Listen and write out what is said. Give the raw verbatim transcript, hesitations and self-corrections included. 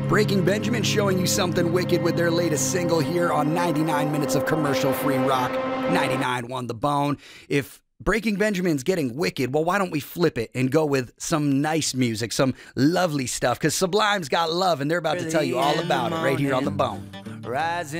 Breaking Benjamin showing you something wicked with their latest single here on ninety-nine minutes of commercial-free rock. ninety-nine won the bone. If Breaking Benjamin's getting wicked, well, why don't we flip it and go with some nice music, some lovely stuff, because Sublime's got love, and they're about to tell you all about it right here on The Bone. Rising